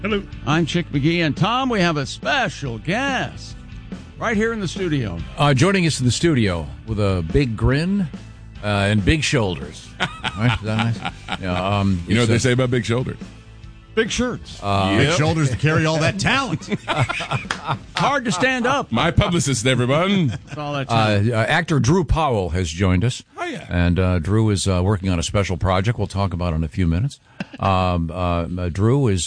Hello. I'm Chick McGee, and Tom, we have a special guest right here in the studio. Joining us in the studio with a big grin and big shoulders. Right? Is that nice? Yeah, you know what they say about big shoulders? Big shirts. Big shoulders to carry all that talent. Hard to stand up. My publicist, everyone. That's all that talent. Actor Drew Powell has joined us. Oh, yeah. And Drew is working on a special project we'll talk about in a few minutes. Drew is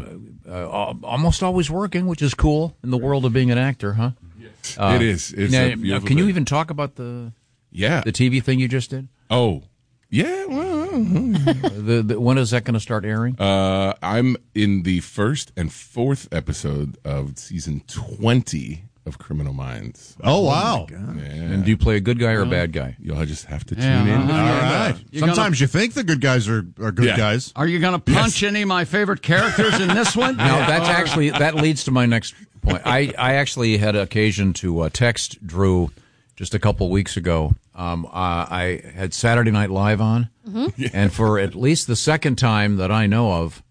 almost always working, which is cool in the world of being an actor, huh? Yes. It is. It's now, a beautiful can you thing. even talk about the Yeah. TV thing you just did? Oh. Yeah, well, When is that going to start airing? I'm in the first and fourth episode of season 20 of Criminal Minds. Oh, wow. Yeah. And do you play a good guy or a bad guy? You'll just have to tune Yeah, in. All right. Sometimes you think the good guys are good Yeah. guys. Are you going to punch any of my favorite characters in this one? No, that leads to my next point. I actually had occasion to text Drew just a couple weeks ago. I had Saturday Night Live on, and for at least the second time that I know of,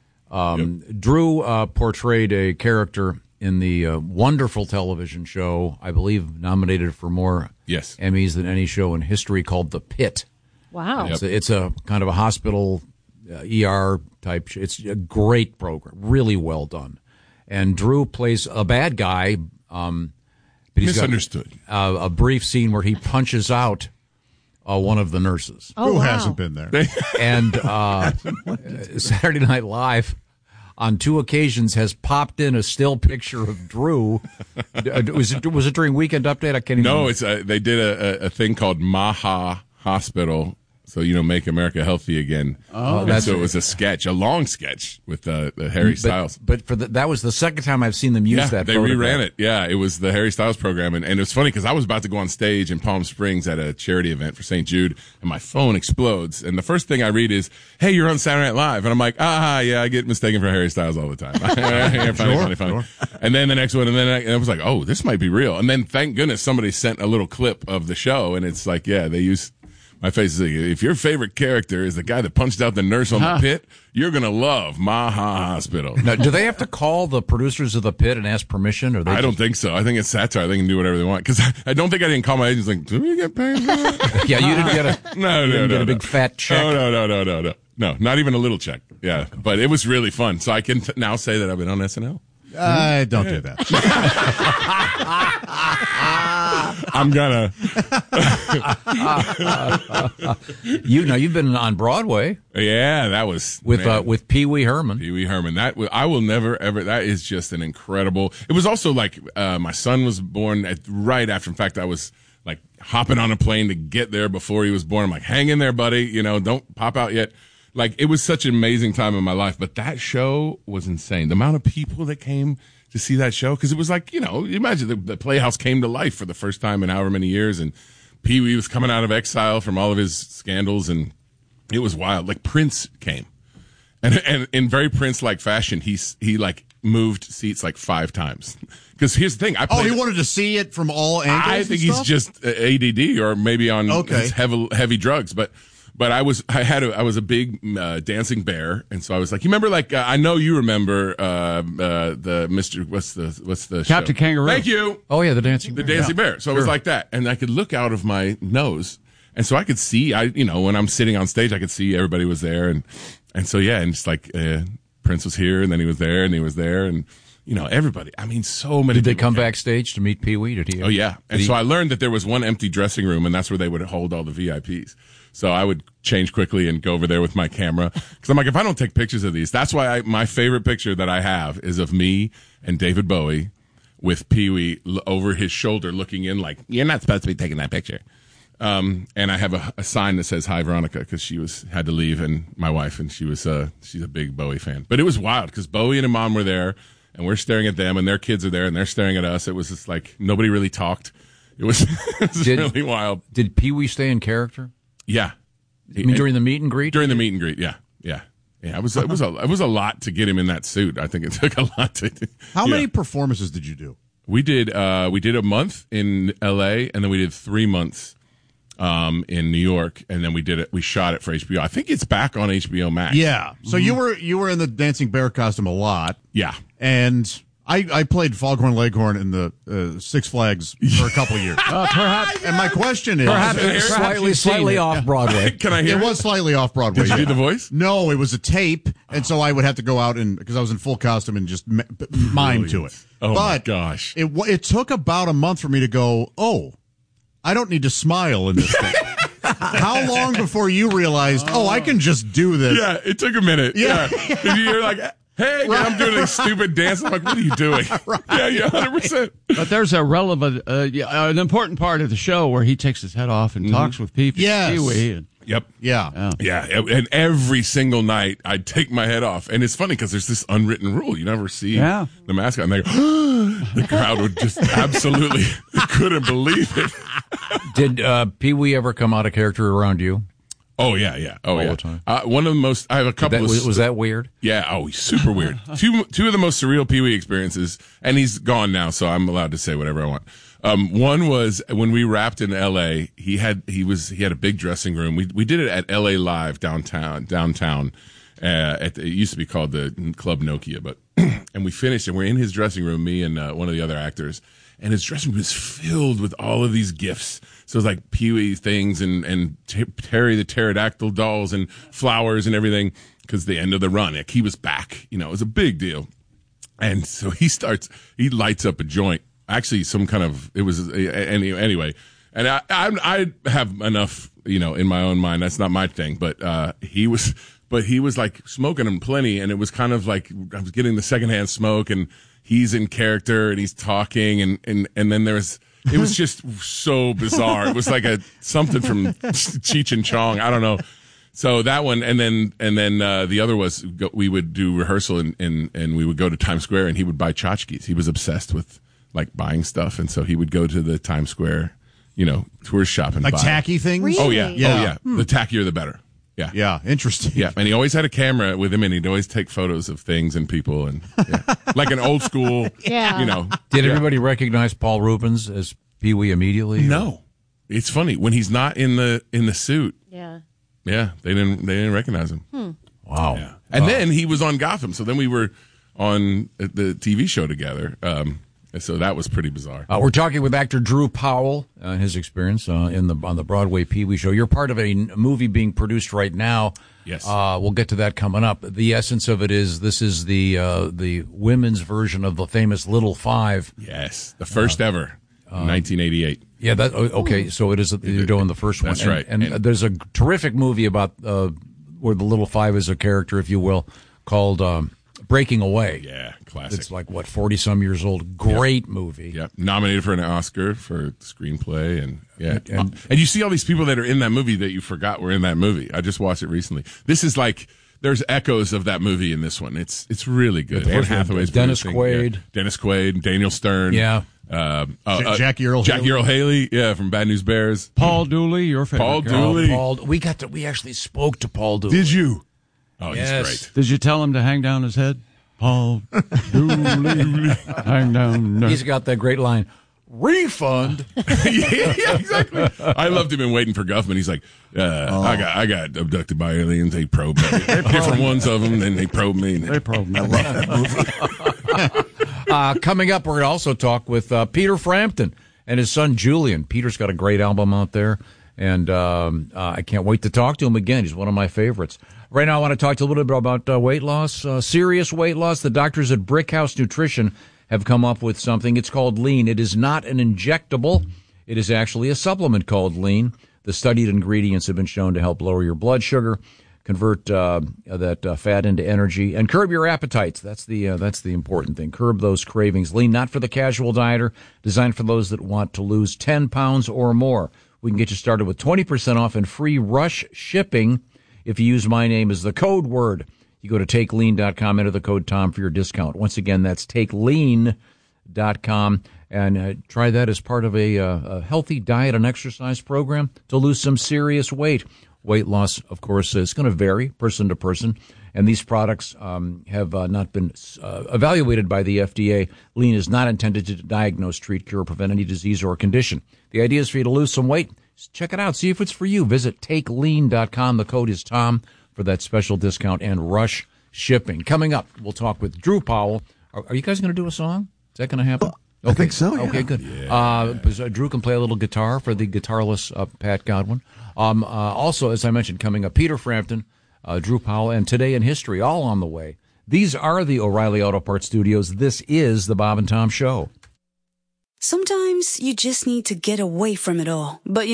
Drew portrayed a character in the wonderful television show, I believe nominated for more Yes. Emmys than any show in history, called The Pit. Wow. Yep. It's a kind of a hospital ER type. It's a great program, really well done. And Drew plays a bad guy. But he's Misunderstood. got a brief scene where he punches out one of the nurses. Oh, Who wow. hasn't been there? And Saturday Night Live, on two occasions, has popped in a still picture of Drew. Was it during Weekend Update? I can't even No, remember. it's they did a thing called Maha Hospital. So, Make America Healthy Again. Oh, And so it was a sketch, a long sketch with Harry Styles. But that was the second time I've seen them use that. They photograph. reran it. Yeah, it was the Harry Styles program. And it was funny because I was about to go on stage in Palm Springs at a charity event for St. Jude, and my phone explodes. And the first thing I read is, "Hey, you're on Saturday Night Live." And I'm like, yeah, I get mistaken for Harry Styles all the time. funny. Sure. And then the next one, and I was like, oh, this might be real. And then thank goodness somebody sent a little clip of the show, and it's like, yeah, they use... My face is like, if your favorite character is the guy that punched out the nurse on the Pit, you're going to love Maha Hospital. Now, do they have to call the producers of The Pit and ask permission? Or I don't think so. I think it's satire. They can do whatever they want. Because I don't think I didn't call my agents like, do we get paid for that? Yeah, you didn't get a No. get a big fat check. No. No, not even a little check. Yeah, but it was really fun. So I can now say that I've been on SNL. Don't do that. I'm gonna. You've been on Broadway Yeah, that was with Pee Wee Herman. Pee Wee Herman. I will never ever. That is just an incredible. It was also like my son was born right after. In fact, I was like hopping on a plane to get there before he was born. I'm like, hang in there, buddy. Don't pop out yet. Like, it was such an amazing time in my life. But that show was insane. The amount of people that came to see that show, because it was like, imagine the Playhouse came to life for the first time in however many years, and Pee Wee was coming out of exile from all of his scandals, and it was wild. Like, Prince came, and in very Prince-like fashion, he like moved seats like 5 times. Because here's the thing, He wanted to see it from all angles. I think he's just ADD or maybe on his heavy drugs, but I was a big dancing bear, and so I was like, you remember, like I know you remember the Mr. What's the Captain show? Kangaroo. Thank you. Oh yeah, the dancing Bear. So it was like that, and I could look out of my nose, and so I could see. When I'm sitting on stage, I could see everybody was there, and so yeah, and just like Prince was here, and then he was there, and he was there, and everybody. I mean, so many. Did they people come came. backstage to meet Pee Wee? Did he? Oh yeah, and so I learned that there was one empty dressing room, and that's where they would hold all the VIPs. So I would change quickly and go over there with my camera. Because I'm like, if I don't take pictures of these, that's why my favorite picture that I have is of me and David Bowie with Pee Wee over his shoulder looking in like, you're not supposed to be taking that picture. And I have a sign that says, hi, Veronica, because she had to leave, and my wife, and she's a big Bowie fan. But it was wild because Bowie and Iman were there, and we're staring at them, and their kids are there, and they're staring at us. It was just like nobody really talked. It was really wild. Did Pee Wee stay in character? Yeah. You mean during the meet and greet? During the meet and greet, yeah. It was a lot to get him in that suit. I think it took a lot to. How many performances did you do? We did a month in L.A. and then we did 3 months in New York, and then we shot it for HBO. I think it's back on HBO Max. Yeah. So you were in the Dancing Bear costume a lot. Yeah. And I played Foghorn Leghorn in the Six Flags for a couple of years. Perhaps. And my question is, Slightly off Broadway. Can I hear it was slightly off Broadway. Did you do the voice? No, it was a tape, and so I would have to go out and because I was in full costume and just mime to it. Oh, but my gosh. It took about a month for me to go, I don't need to smile in this thing. How long before you realized, I can just do this? Yeah, it took a minute. Yeah. You're like, hey, and I'm doing a stupid dance. I'm like, what are you doing? Right. Yeah, 100%. But there's a relevant, an important part of the show where he takes his head off and talks with people. Yes. Pee-wee, and Yep. Yeah. Yeah, and every single night I'd take my head off. And it's funny because there's this unwritten rule. You never see the mascot. And they go, the crowd would just absolutely couldn't believe it. Did Pee-wee ever come out of character around you? Oh, yeah. Oh, All yeah. the time. One of the most, I have a couple of. Was that weird? Yeah. Oh, he's super weird. Two of the most surreal Pee-wee experiences, and he's gone now, so I'm allowed to say whatever I want. One was when we wrapped in L.A. He had a big dressing room. We did it at L.A. Live downtown. It used to be called the Club Nokia, but and we finished, and we're in his dressing room, me and one of the other actors, and his dressing room was filled with all of these gifts. So it was like Pee-wee things and Terry the pterodactyl dolls and flowers and everything because the end of the run, like he was back. It was a big deal. And so he lights up a joint. Actually, anyway. And I have enough, in my own mind. That's not my thing. But he was like smoking them plenty. And it was kind of like I was getting the secondhand smoke and he's in character and he's talking. And then it was just so bizarre. It was like something from Cheech and Chong. I don't know. So that one, and then the other was we would do rehearsal and we would go to Times Square and he would buy tchotchkes. He was obsessed with like buying stuff, and so he would go to the Times Square, tourist shop and Like buy tacky things? Really? Oh yeah, Yeah. The tackier the better. Yeah, Yeah, interesting. yeah. And he always had a camera with him, and he'd always take photos of things and people, and like an old school. Yeah. Did everybody recognize Paul Rubens as Pee-wee immediately? No, it's funny when he's not in the suit. Yeah. Yeah, they didn't recognize him. Wow. Yeah. And then he was on Gotham, so then we were on the TV show together. And so that was pretty bizarre. We're talking with actor Drew Powell and his experience on the Broadway Pee-wee show. You're part of a movie being produced right now. Yes. We'll get to that coming up. The essence of it is this is the women's version of the famous Little Five. Yes, the first ever, 1988. Yeah. Okay. So it is. You're doing the first one. That's right. And there's a terrific movie about where the Little Five is a character, if you will, called Breaking Away. Yeah, classic. It's like 40-some years old. Great movie. Yep, nominated for an Oscar for screenplay, and you see all these people that are in that movie that you forgot were in that movie. I just watched it recently. This is like there's echoes of that movie in this one. It's really good. Anne Hathaway's Dennis producing. Quaid. Yeah. Dennis Quaid, Daniel Stern. Yeah. Jackie Earle Haley. Yeah, from Bad News Bears. Paul Dooley, your favorite Paul guy. Dooley. We actually spoke to Paul Dooley. Did you? Oh, Yes. he's great. Did you tell him to hang down his head? Paul Dooley, hang down. He's got that great line. Refund. Yeah, exactly. I loved him in Waiting for Guffman. He's like, I got abducted by aliens. They probed me. Different ones of them, then they probed me. They probed me. Coming up, we're going to also talk with Peter Frampton and his son Julian. Peter's got a great album out there, and I can't wait to talk to him again. He's one of my favorites. Right now, I want to talk to you a little bit about weight loss, serious weight loss. The doctors at Brickhouse Nutrition have come up with something. It's called Lean. It is not an injectable. It is actually a supplement called Lean. The studied ingredients have been shown to help lower your blood sugar, convert that fat into energy, and curb your appetites. That's the important thing. Curb those cravings. Lean, not for the casual dieter, designed for those that want to lose 10 pounds or more. We can get you started with 20% off and free rush shipping if you use my name as the code word. You go to takelean.com, enter the code Tom for your discount. Once again, that's takelean.com, and try that as part of a healthy diet and exercise program to lose some serious weight. Weight loss, of course, is going to vary person to person, and these products have not been evaluated by the FDA. Lean is not intended to diagnose, treat, cure, or prevent any disease or condition. The idea is for you to lose some weight, Check it out. See if it's for you. Visit TakeLean.com. The code is Tom for that special discount and rush shipping. Coming up, we'll talk with Drew Powell. Are you guys going to do a song? Is that going to happen? I think so, yeah. Okay, good. Yeah. Drew can play a little guitar for the guitarless Pat Godwin. Also, as I mentioned, coming up, Peter Frampton, Drew Powell, and Today in History, all on the way. These are the O'Reilly Auto Parts Studios. This is the Bob and Tom Show. Sometimes you just need to get away from it all. But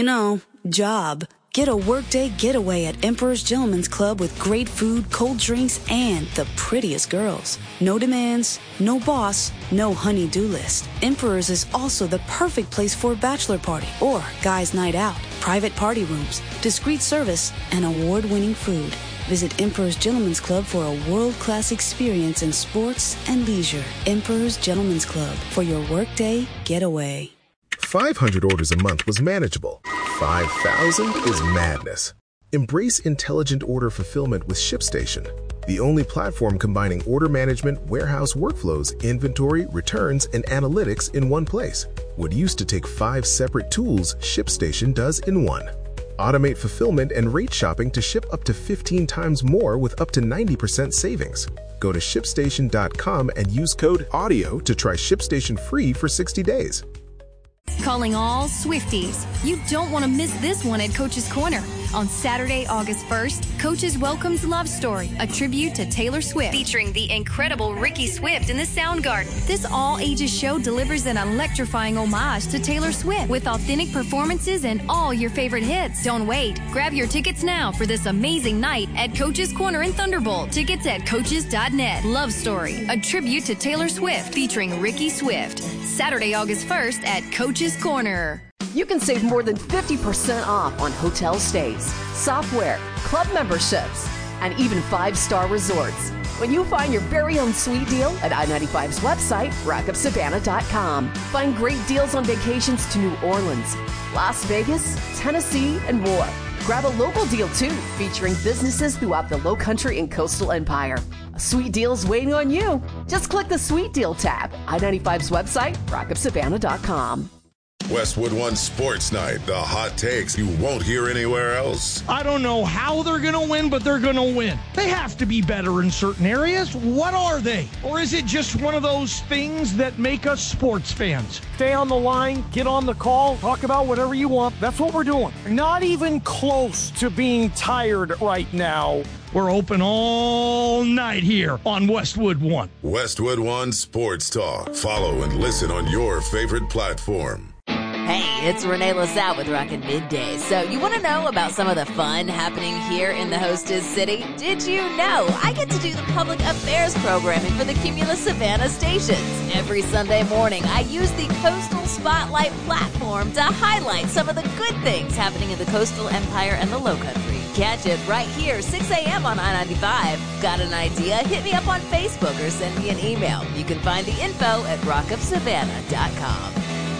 job. Get a workday getaway at Emperor's Gentleman's Club with great food, cold drinks, and the prettiest girls. No demands, no boss, no honey-do list. Emperor's is also the perfect place for a bachelor party or guys' night out. Private party rooms, discreet service, and award-winning food. Visit Emperor's Gentleman's Club for a world-class experience in sports and leisure. Emperor's Gentleman's Club for your workday getaway. 500 orders a month was manageable. 5,000 is madness. Embrace intelligent order fulfillment with ShipStation, the only platform combining order management, warehouse workflows, inventory, returns, and analytics in one place. What used to take 5 separate tools, ShipStation does in one. Automate fulfillment and rate shopping to ship up to 15 times more with up to 90% savings. Go to ShipStation.com and use code AUDIO to try ShipStation free for 60 days. Calling all Swifties. You don't want to miss this one at Coach's Corner. On Saturday, August 1st, Coach's welcomes Love Story, a tribute to Taylor Swift, featuring the incredible Ricky Swift in the Soundgarden. This all-ages show delivers an electrifying homage to Taylor Swift with authentic performances and all your favorite hits. Don't wait. Grab your tickets now for this amazing night at Coach's Corner in Thunderbolt. Tickets at coaches.net. Love Story, a tribute to Taylor Swift, featuring Ricky Swift. Saturday, August 1st at Coach's Corner. You can save more than 50% off on hotel stays, software, club memberships, and even 5-star resorts when you find your very own sweet deal at I-95's website, rockupsavannah.com. Find great deals on vacations to New Orleans, Las Vegas, Tennessee, and more. Grab a local deal, too, featuring businesses throughout the Lowcountry and Coastal Empire. A sweet deal's waiting on you. Just click the Sweet Deal tab. I-95's website, rockupsavannah.com. Westwood One Sports Night, the hot takes you won't hear anywhere else. I don't know how they're going to win, but they're going to win. They have to be better in certain areas. What are they? Or is it just one of those things that make us sports fans? Stay on the line, get on the call, talk about whatever you want. That's what we're doing. Not even close to being tired right now. We're open all night here on Westwood One. Westwood One Sports Talk. Follow and listen on your favorite platform. Hey, it's Renee LaSalle with Rockin' Midday. So you want to know about some of the fun happening here in the Hostess City? Did you know I get to do the public affairs programming for the Cumulus Savannah stations? Every Sunday morning, I use the Coastal Spotlight platform to highlight some of the good things happening in the Coastal Empire and the Lowcountry. Catch it right here, 6 a.m. on I-95. Got an idea? Hit me up on Facebook or send me an email. You can find the info at rockupsavannah.com.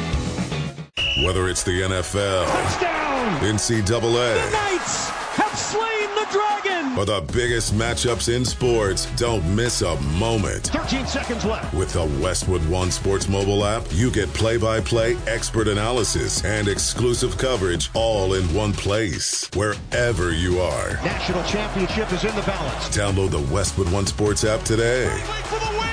Whether it's the NFL, touchdown, NCAA, the Knights have slain the dragon, or the biggest matchups in sports, don't miss a moment. 13 seconds left. With the Westwood One Sports mobile app, you get play-by-play expert analysis and exclusive coverage all in one place, wherever you are. National championship is in the balance. Download the Westwood One Sports app today. For the win.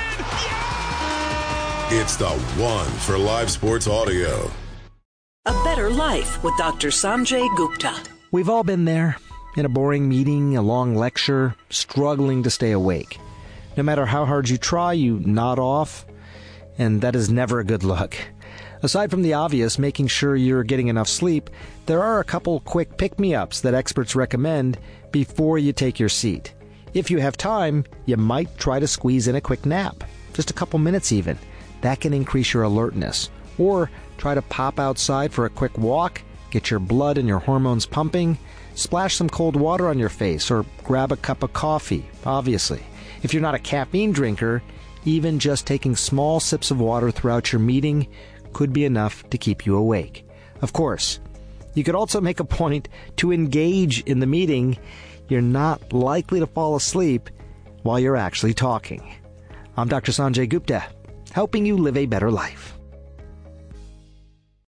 Yeah! It's the one for live sports audio. A Better Life with Dr. Sanjay Gupta. We've all been there, in a boring meeting, a long lecture, struggling to stay awake. No matter how hard you try, you nod off, and that is never a good look. Aside from the obvious, making sure you're getting enough sleep, there are a couple quick pick-me-ups that experts recommend before you take your seat. If you have time, you might try to squeeze in a quick nap, just a couple minutes even. That can increase your alertness. Or try to pop outside for a quick walk, get your blood and your hormones pumping, splash some cold water on your face, or grab a cup of coffee, obviously. If you're not a caffeine drinker, even just taking small sips of water throughout your meeting could be enough to keep you awake. Of course, you could also make a point to engage in the meeting. You're not likely to fall asleep while you're actually talking. I'm Dr. Sanjay Gupta, helping you live a better life. The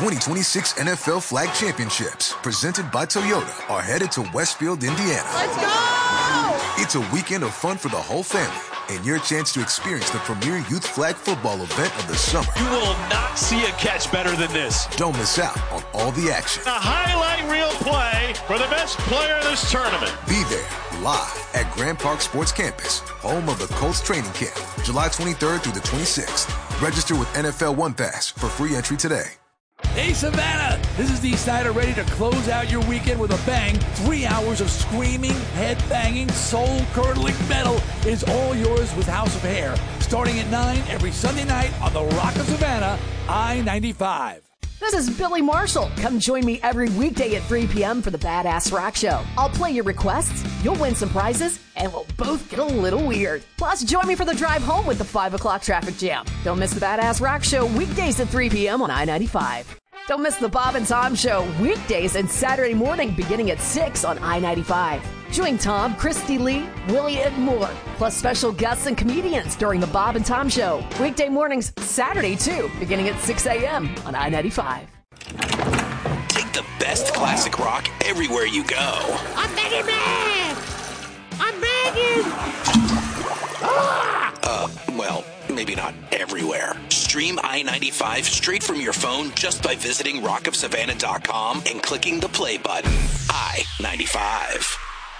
2026 NFL Flag Championships, presented by Toyota, are headed to Westfield, Indiana. Let's go! It's a weekend of fun for the whole family and your chance to experience the premier youth flag football event of the summer. You will not see a catch better than this. Don't miss out on all the action. A highlight reel play for the best player in this tournament. Be there live at Grand Park Sports Campus, home of the Colts training camp, July 23rd through the 26th. Register with NFL One Pass for free entry today. Hey, Savannah! This is Dee Snider, ready to close out your weekend with a bang. 3 hours of screaming, head-banging, soul-curdling metal is all yours with House of Hair. Starting at 9 every Sunday night on the Rock of Savannah, I-95. This is Billy Marshall. Come join me every weekday at 3 p.m. for the Badass Rock Show. I'll play your requests, you'll win some prizes, and we'll both get a little weird. Plus, join me for the drive home with the 5 o'clock traffic jam. Don't miss the Badass Rock Show weekdays at 3 p.m. on I-95. Don't miss the Bob and Tom Show weekdays and Saturday morning beginning at 6 on I-95. Join Tom, Christy Lee, Willie, and more, plus special guests and comedians during the Bob and Tom Show. Weekday mornings, Saturday too, beginning at 6 a.m. on I-95. Take the best classic rock everywhere you go. I'm begging, man! I'm begging! Well, maybe not everywhere. Stream I-95 straight from your phone just by visiting rockofsavannah.com and clicking the play button. I-95.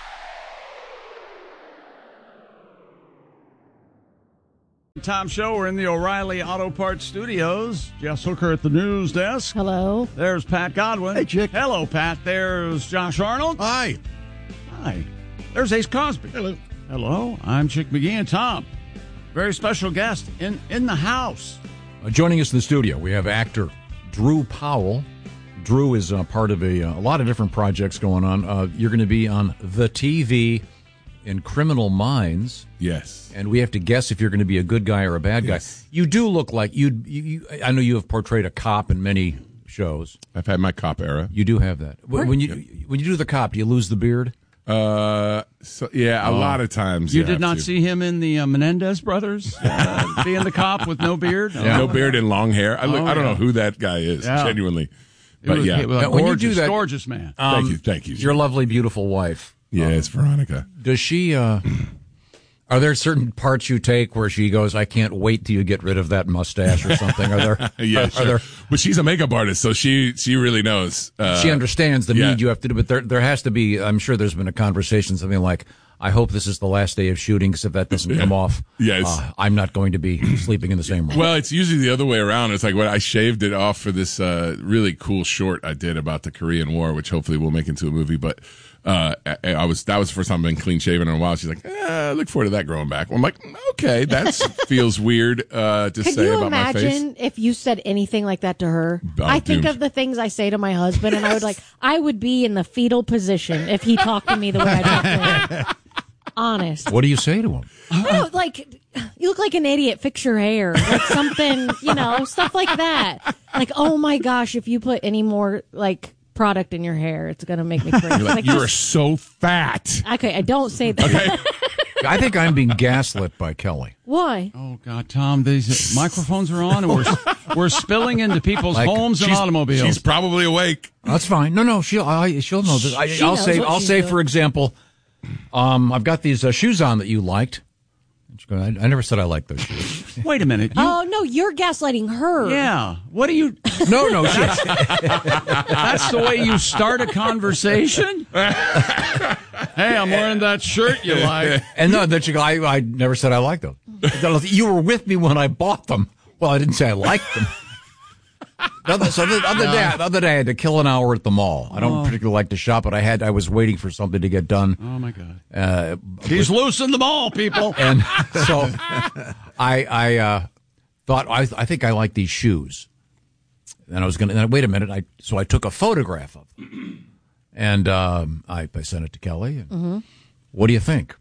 Tom Show. We're in the O'Reilly Auto Parts Studios. Jess Hooker at the news desk. Hello. There's Pat Godwin. Hey, Chick. Hello, Pat. There's Josh Arnold. Hi. Hi. There's Ace Cosby. Hello. Hello. I'm Chick McGee and Tom. Very special guest in the house. Joining us in the studio, we have actor Drew Powell. Drew is part of a lot of different projects going on. You're going to be on the TV in Criminal Minds. Yes. And we have to guess if you're going to be a good guy or a bad guy. Yes. You do look like you I know you have portrayed a cop in many shows. I've had my cop era. You do have that. When you do the cop, do you lose the beard? A lot of times. You did not see him in the Menendez brothers being the cop with no beard? No beard and long hair. I don't know who that guy is, genuinely. But he was when you do that, gorgeous man. Thank you. Your lovely, beautiful wife. Yeah, it's Veronica. Does she, are there certain parts you take where she goes, I can't wait till you get rid of that mustache or something? Are there? Yeah, sure. But she's a makeup artist, so she really knows. She understands the need you have to do, but there has to be, I'm sure there's been a conversation, something like, I hope this is the last day of shooting, because if that doesn't come off, I'm not going to be sleeping in the same room. Well, it's usually the other way around. It's like when I shaved it off for this really cool short I did about the Korean War, which hopefully we'll make into a movie, but that was the first time I've been clean shaven in a while. She's like, I look forward to that growing back. I'm like, okay, that feels weird to say about my face. Could you imagine if you said anything like that to her? I think of the things I say to my husband, and I would be in the fetal position if he talked to me the way I talk to him. Honest. What do you say to him? You look like an idiot. Fix your hair. Like something, stuff like that. Like, oh my gosh, if you put any more product in your hair, it's gonna make me crazy. You're so fat. Okay, I don't say that. Okay. I think I'm being gaslit by Kelly. Why? Oh God, Tom, these microphones are on, and we're spilling into people's homes and automobiles. She's probably awake. That's fine. No, she'll know this. I'll say, for example, I've got these shoes on that you liked. I never said I liked those shoes. Wait a minute. Oh, no, you're gaslighting her. Yeah. What do you... No. That's the way you start a conversation? Hey, I'm wearing that shirt you like. And no, that you go, I never said I liked them. You were with me when I bought them. Well, I didn't say I liked them. The other day I had to kill an hour at the mall. I don't particularly like to shop, but I was waiting for something to get done. Oh my God! He's loose in the mall, people. And so I thought I think I like these shoes, and I was gonna wait a minute. So I took a photograph of them, and I sent it to Kelly. And what do you think?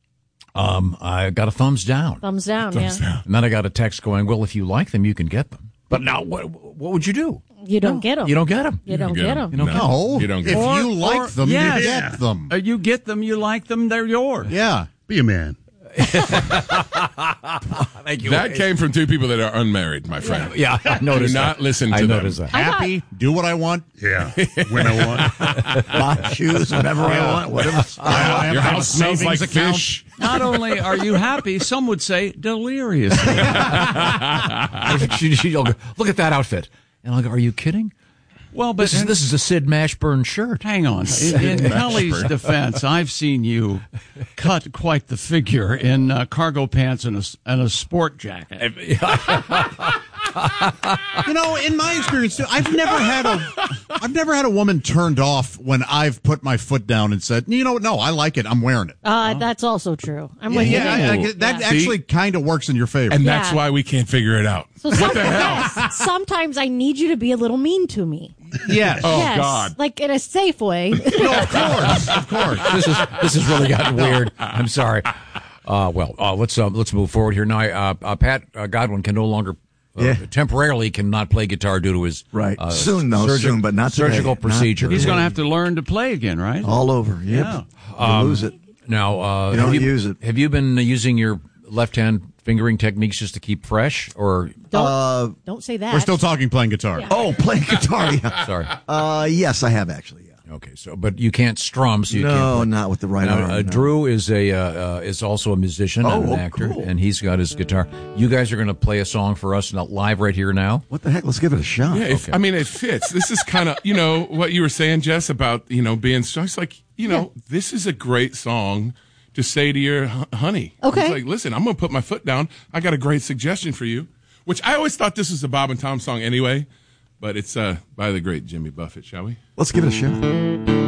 I got a thumbs down. Thumbs down. And then I got a text going, well, if you like them, you can get them. But now, what would you do? You don't get them. You don't get them. You don't get them. No, you don't get if them. you like them, you get them. You get them, you like them, they're yours. Yeah, be a man. Thank you. That came from two people that are unmarried, my friend. Yeah, I noticed Do not that. listen to I them. noticed that. Happy, do what I want. Yeah, when I want. Buy shoes whenever I want. Whatever. Your house smells like account. fish. Not only are you happy, some would say delirious. She'll go, look at that outfit. And I'll go, are you kidding? Well, but This is a Sid Mashburn shirt. hang on. In Kelly's defense, I've seen you cut quite the figure in cargo pants and a sport jacket. You know, in my experience, too, I've never had a woman turned off when I've put my foot down and said, you know what? No, I like it. I'm wearing it. That's also true. I'm with you. That actually kind of works in your favor. And that's why we can't figure it out. So What the hell? yes, sometimes I need you to be a little mean to me. Yes. Oh, Yes, God. like in a safe way. No, of course. This has really gotten weird. I'm sorry. Let's move forward here now. Pat Godwin can no longer temporarily cannot play guitar due to his soon, but not surgical today. procedure. He's going to have to learn to play again, right? All over. Yep. You lose it. Now, You don't use it. Have you been using your left hand fingering techniques just to keep fresh, or Don't say that. We're still talking playing guitar. Yeah. Oh, playing guitar. Yeah. sorry? Yes, I have actually. Yeah. Okay, but you can't strum, so you can't. No, play. not with the right arm. No. Drew is is also a musician and an actor, cool. and he's got his guitar. You guys are going to play a song for us live right here now. What the heck? Let's give it a shot. Yeah, I mean, it fits. This is kind of, what you were saying, Jess, about, being strong. It's like, this is a great song to say to your honey. Okay. It's like, listen, I'm going to put my foot down. I got a great suggestion for you, which I always thought this was a Bob and Tom song anyway, but it's by the great Jimmy Buffett, shall we? Let's give it a shot.